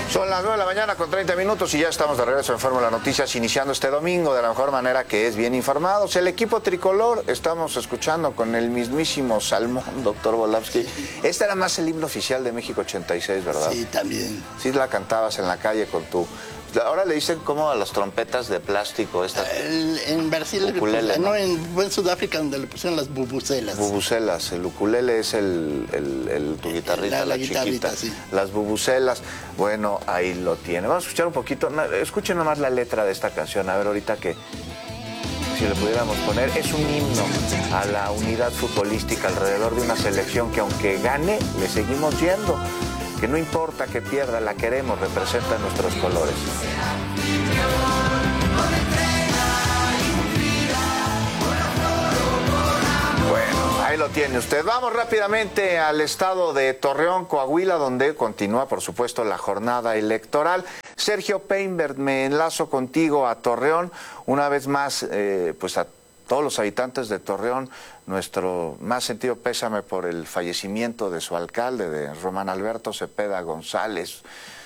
Son las 9 de la mañana con 30 minutos y ya estamos de regreso en Fórmula Noticias, iniciando este domingo de la mejor manera, que es bien informados. El equipo tricolor, estamos escuchando con el mismísimo Salmón, doctor Volavsky. Este era más el himno oficial de México 86, ¿verdad? Sí, también. Sí, la cantabas en la calle con tu... Ahora le dicen como a las trompetas de plástico estas. En Brasil, ukulele, no, en Sudáfrica, donde le pusieron las bubucelas. Bubucelas, el ukulele es tu guitarrita, la chiquita. Sí. Las bubucelas, bueno, ahí lo tiene. Vamos a escuchar un poquito, escuchen nomás la letra de esta canción, a ver ahorita que, si le pudiéramos poner, es un himno a la unidad futbolística alrededor de una selección que aunque gane, le seguimos yendo. Que no importa que pierda, la queremos, representa nuestros colores. Bueno, ahí lo tiene usted. Vamos rápidamente al estado de Torreón, Coahuila, donde continúa, por supuesto, la jornada electoral. Sergio Painberg, me enlazo contigo a Torreón. Una vez más, pues a todos los habitantes de Torreón, nuestro más sentido pésame por el fallecimiento de su alcalde, de Román Alberto Cepeda González,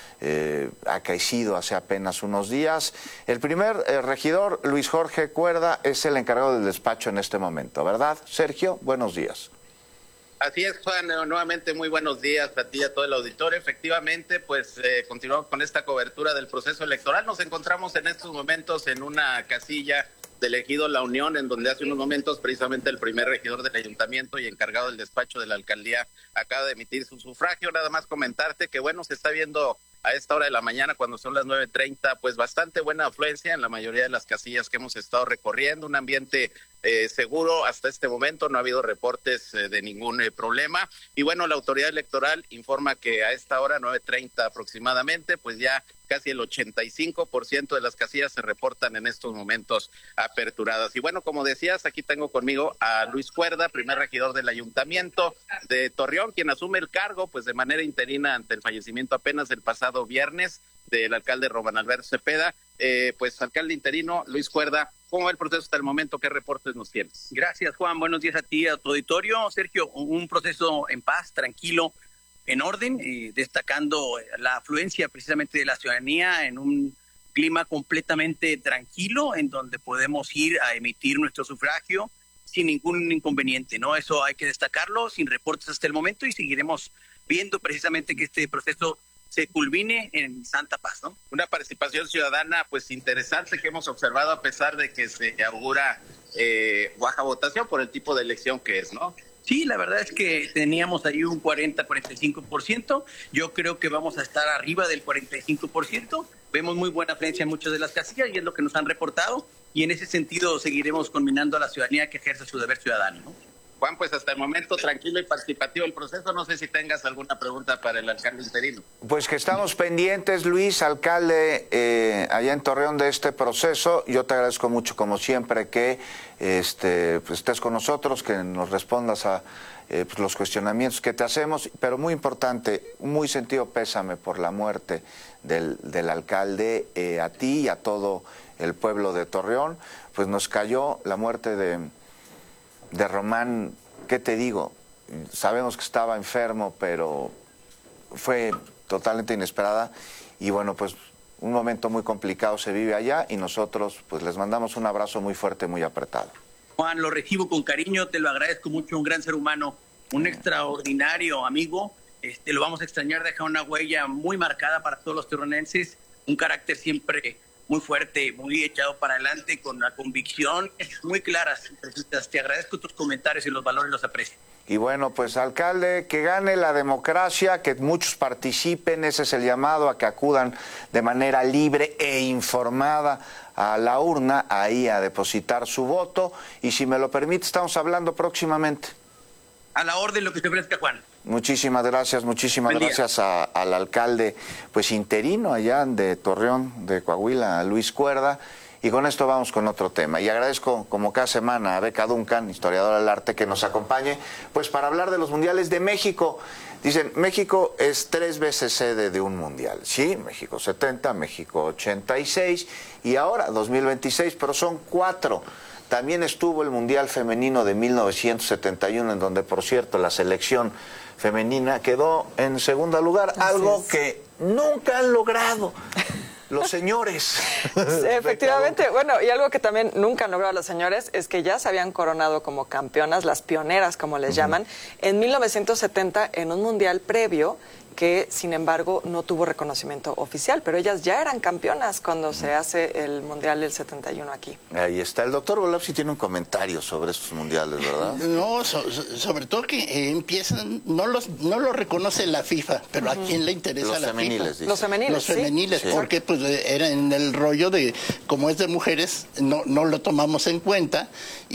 acaecido hace apenas unos días. El primer regidor, Luis Jorge Cuerda, es el encargado del despacho en este momento, ¿verdad? Sergio, buenos días. Así es, Juan, nuevamente muy buenos días a ti y a todo el auditorio. Efectivamente, pues continuamos con esta cobertura del proceso electoral. Nos encontramos en estos momentos en una casilla del ejido La Unión, en donde hace unos momentos precisamente el primer regidor del ayuntamiento y encargado del despacho de la alcaldía acaba de emitir su sufragio. Nada más comentarte que, bueno, se está viendo a esta hora de la mañana, cuando son las 9:30, pues bastante buena afluencia en la mayoría de las casillas que hemos estado recorriendo, un ambiente seguro hasta este momento, no ha habido reportes de ningún problema. Y bueno, la autoridad electoral informa que a esta hora, 9:30 aproximadamente, pues ya casi el 85% de las casillas se reportan en estos momentos aperturadas. Y bueno, como decías, aquí tengo conmigo a Luis Cuerda, primer regidor del ayuntamiento de Torreón, quien asume el cargo pues de manera interina ante el fallecimiento apenas del pasado viernes del alcalde Román Alberto Cepeda. Pues alcalde interino, Luis Cuerda, ¿cómo va el proceso hasta el momento? ¿Qué reportes nos tienes? Gracias, Juan. Buenos días a ti y a tu auditorio. Sergio, un proceso en paz, tranquilo, en orden, destacando la afluencia precisamente de la ciudadanía en un clima completamente tranquilo, en donde podemos ir a emitir nuestro sufragio sin ningún inconveniente, ¿no? Eso hay que destacarlo, sin reportes hasta el momento, y seguiremos viendo precisamente que este proceso se culmine en santa paz, ¿no? Una participación ciudadana pues interesante que hemos observado, a pesar de que se augura baja votación por el tipo de elección que es, ¿no? Sí, la verdad es que teníamos ahí un 40-45%. Yo creo que vamos a estar arriba del 45%. Vemos muy buena afluencia en muchas de las casillas y es lo que nos han reportado. Y en ese sentido seguiremos conminando a la ciudadanía que ejerza su deber ciudadano, ¿no? Juan, pues hasta el momento tranquilo y participativo el proceso. No sé si tengas alguna pregunta para el alcalde interino. Pues que estamos pendientes, Luis, alcalde, allá en Torreón, de este proceso. Yo te agradezco mucho, como siempre, que pues estés con nosotros, que nos respondas a pues los cuestionamientos que te hacemos, pero muy importante, muy sentido pésame por la muerte del alcalde, a ti y a todo el pueblo de Torreón. Pues nos cayó la muerte de Román. ¿Qué te digo? Sabemos que estaba enfermo, pero fue totalmente inesperada y bueno, pues un momento muy complicado se vive allá y nosotros pues les mandamos un abrazo muy fuerte, muy apretado. Juan, lo recibo con cariño, te lo agradezco mucho, un gran ser humano, un extraordinario amigo, lo vamos a extrañar, deja una huella muy marcada para todos los torronenses, un carácter siempre muy fuerte, muy echado para adelante, con la convicción muy claras. Te agradezco tus comentarios y los valores los aprecio. Y bueno, pues alcalde, que gane la democracia, que muchos participen, ese es el llamado, a que acudan de manera libre e informada a la urna, ahí a depositar su voto, y si me lo permite, estamos hablando próximamente. A la orden, lo que te ofrezca, Juan. Muchísimas gracias al alcalde pues interino allá de Torreón, de Coahuila, a Luis Cuerda. Y con esto vamos con otro tema. Y agradezco, como cada semana, a Beca Duncan, historiadora del arte, que nos acompañe pues para hablar de los mundiales de México. Dicen, México es 3 veces sede de un mundial. Sí, México 70, México 86 y ahora 2026, pero son 4. También estuvo el Mundial Femenino de 1971, en donde, por cierto, la selección femenina quedó en segundo lugar, algo que nunca han logrado. Los señores. Sí, efectivamente. Bueno, y algo que también nunca han logrado los señores es que ya se habían coronado como campeonas, las pioneras, como les llaman, en 1970 en un mundial previo que, sin embargo, no tuvo reconocimiento oficial, pero ellas ya eran campeonas cuando se hace el Mundial del 71 aquí. Ahí está. El doctor Volapsi tiene un comentario sobre estos mundiales, ¿verdad? No, sobre todo que empiezan, no lo reconoce la FIFA, pero ¿a quién le interesa Los la femeniles, FIFA? dice. Los femeniles, Los femeniles, Sí. porque pues era en el rollo de, como es de mujeres, no lo tomamos en cuenta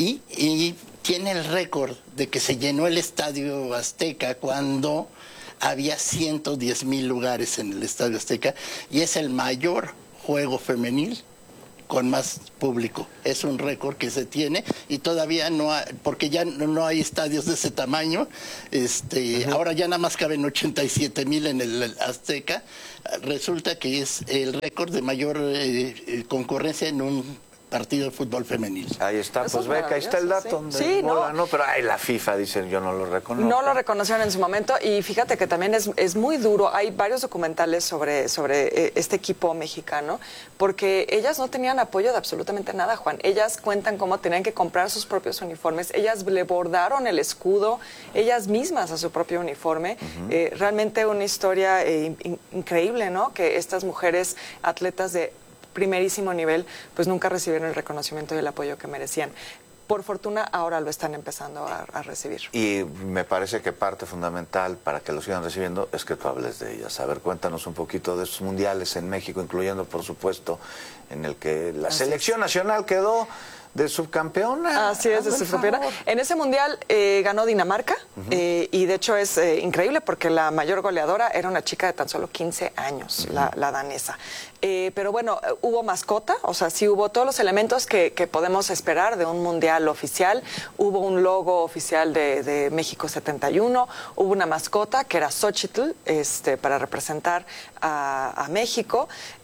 y tiene el récord de que se llenó el Estadio Azteca cuando había 110,000 lugares en el Estadio Azteca y es el mayor juego femenil con más público. Es un récord que se tiene y todavía no hay, porque ya no hay estadios de ese tamaño. Ahora ya nada más caben 87,000 en el Azteca. Resulta que es el récord de mayor concurrencia en un partido de fútbol femenil. Ahí está, Eso pues es Beca, ahí está el dato. maravilloso, sí. Sí, no. Pero la FIFA dice, yo no lo reconozco. No lo reconocieron en su momento y fíjate que también es muy duro. Hay varios documentales sobre este equipo mexicano porque ellas no tenían apoyo de absolutamente nada, Juan. Ellas cuentan cómo tenían que comprar sus propios uniformes. Ellas le bordaron el escudo ellas mismas a su propio uniforme. Realmente una historia increíble, ¿no? Que estas mujeres atletas de primerísimo nivel, pues nunca recibieron el reconocimiento y el apoyo que merecían. Por fortuna, ahora lo están empezando a recibir. Y me parece que parte fundamental para que lo sigan recibiendo es que tú hables de ellas. A ver, cuéntanos un poquito de estos mundiales en México, incluyendo, por supuesto, en el que la selección nacional quedó de subcampeona. Así es, de subcampeona. En ese mundial ganó Dinamarca y de hecho es increíble porque la mayor goleadora era una chica de tan solo 15 años, la danesa. Pero bueno, hubo mascota, o sea, sí hubo todos los elementos que podemos esperar de un mundial oficial. Hubo un logo oficial de México 71, hubo una mascota que era Xochitl, para representar a México.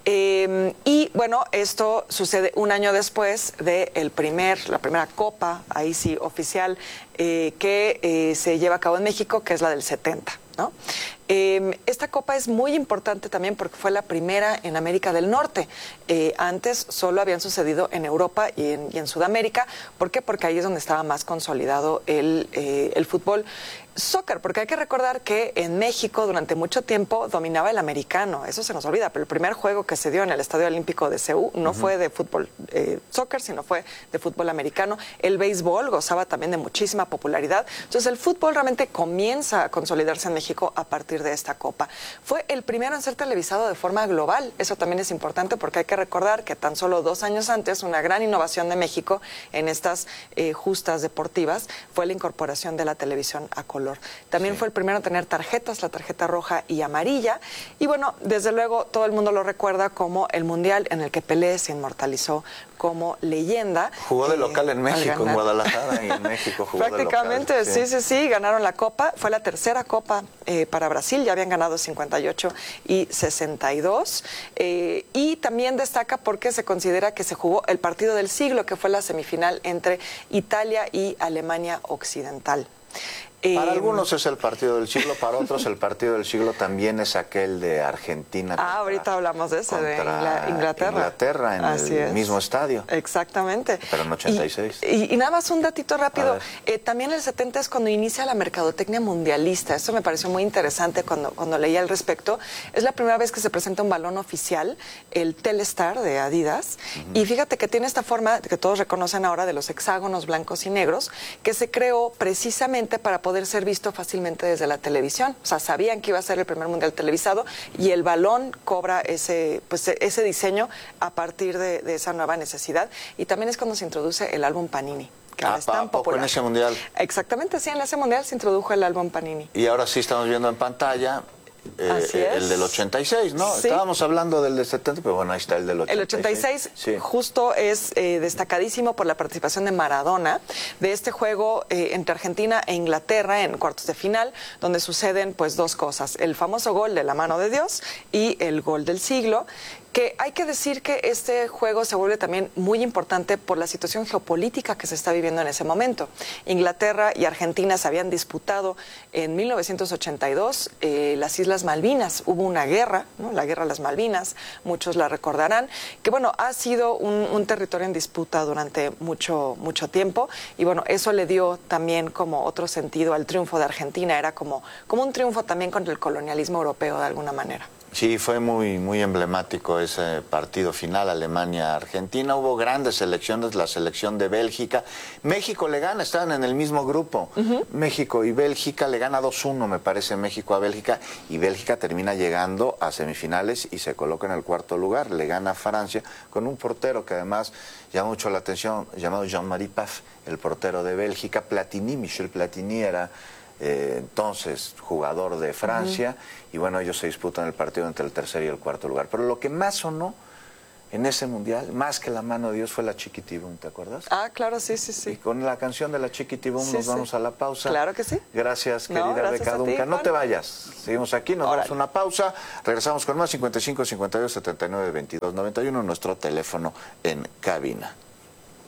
Y bueno, esto sucede un año después de la primera copa, ahí sí, oficial, que se lleva a cabo en México, que es la del 70, ¿no? Esta copa es muy importante también porque fue la primera en América del Norte. Antes solo habían sucedido en Europa y en Sudamérica. ¿Por qué? Porque ahí es donde estaba más consolidado el fútbol. Soccer, porque hay que recordar que en México durante mucho tiempo dominaba el americano, eso se nos olvida, pero el primer juego que se dio en el Estadio Olímpico de Seúl no fue de fútbol soccer, sino fue de fútbol americano. El béisbol gozaba también de muchísima popularidad. Entonces el fútbol realmente comienza a consolidarse en México a partir de esta copa. Fue el primero en ser televisado de forma global, eso también es importante porque hay que recordar que tan solo 2 años antes una gran innovación de México en estas justas deportivas fue la incorporación de la televisión a color. También fue el primero en tener tarjetas, la tarjeta roja y amarilla. Y bueno, desde luego todo el mundo lo recuerda como el mundial en el que Pelé se inmortalizó como leyenda. Jugó de local en México, en Guadalajara y en México jugó prácticamente, de local. Sí, ganaron la copa. Fue la tercera copa para Brasil, ya habían ganado 58 y 62. Y también destaca porque se considera que se jugó el partido del siglo, que fue la semifinal entre Italia y Alemania Occidental. Para algunos es el partido del siglo, para otros el partido del siglo también es aquel de Argentina. Ahorita hablamos de ese, de Inglaterra. Inglaterra, en el mismo estadio. Exactamente. Pero en 86. Y nada más un datito rápido. También el 70 es cuando inicia la mercadotecnia mundialista. Esto me pareció muy interesante cuando leí al respecto. Es la primera vez que se presenta un balón oficial, el Telstar de Adidas. Y fíjate que tiene esta forma que todos reconocen ahora de los hexágonos blancos y negros, que se creó precisamente para poder ser visto fácilmente desde la televisión. O sea, sabían que iba a ser el primer mundial televisado y el balón cobra ese diseño a partir de esa nueva necesidad. Y también es cuando se introduce el álbum Panini, que ahora es tan popular. En ese mundial. Exactamente, sí, en ese mundial se introdujo el álbum Panini. Y ahora sí estamos viendo en pantalla el del 86, ¿no? Sí. Estábamos hablando del 70, pero bueno, ahí está el del 86. El 86 justo es destacadísimo por la participación de Maradona de este juego entre Argentina e Inglaterra en cuartos de final, donde suceden pues 2 cosas, el famoso gol de la mano de Dios y el gol del siglo. Que hay que decir que este juego se vuelve también muy importante por la situación geopolítica que se está viviendo en ese momento. Inglaterra y Argentina se habían disputado en 1982 las Islas Malvinas. Hubo una guerra, ¿no? La guerra de las Malvinas, muchos la recordarán, que bueno, ha sido un territorio en disputa durante mucho tiempo, y bueno, eso le dio también como otro sentido al triunfo de Argentina. Era como un triunfo también contra el colonialismo europeo de alguna manera. Sí, fue muy emblemático ese partido final, Alemania-Argentina. Hubo grandes selecciones, la selección de Bélgica. México le gana, estaban en el mismo grupo. México y Bélgica, le gana 2-1, me parece, México a Bélgica. Y Bélgica termina llegando a semifinales y se coloca en el cuarto lugar. Le gana a Francia con un portero que además llama mucho la atención, llamado Jean-Marie Pfaff, el portero de Bélgica. Platini, Michel Platini era... entonces jugador de Francia, y bueno, ellos se disputan el partido entre el tercer y el cuarto lugar. Pero lo que más sonó en ese mundial, más que la mano de Dios, fue la Chiquitibum, ¿te acuerdas? Ah, claro, sí. Y con la canción de la Chiquitibum nos vamos a la pausa. Claro que sí. Gracias, querida Beca Duncan. No te vayas, seguimos aquí, nos vamos a una pausa, regresamos con más. 55 52 79 22 91, nuestro teléfono en cabina.